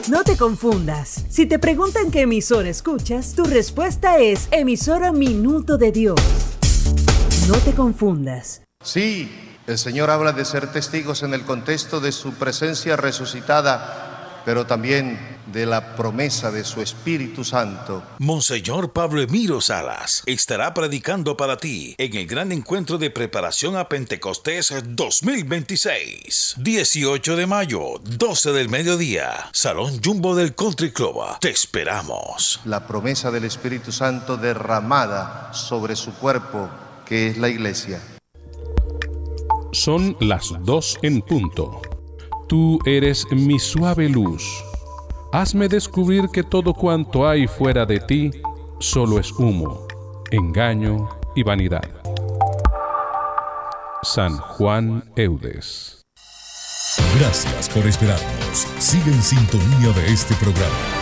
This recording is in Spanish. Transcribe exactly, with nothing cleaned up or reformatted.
No te confundas. Si te preguntan qué emisora escuchas, tu respuesta es emisora Minuto de Dios. No te confundas. Sí, el Señor habla de ser testigos en el contexto de su presencia resucitada, pero también de la promesa de su Espíritu Santo. Monseñor Pablo Emiro Salas estará predicando para ti en el gran encuentro de preparación a Pentecostés dos mil veintiséis. dieciocho de mayo, doce del mediodía, Salón Jumbo del Country Club. Te esperamos. La promesa del Espíritu Santo derramada sobre su cuerpo, que es la Iglesia. Son las dos en punto. Tú eres mi suave luz. Hazme descubrir que todo cuanto hay fuera de ti solo es humo, engaño y vanidad. San Juan Eudes. Gracias por esperarnos. Sigue en sintonía de este programa.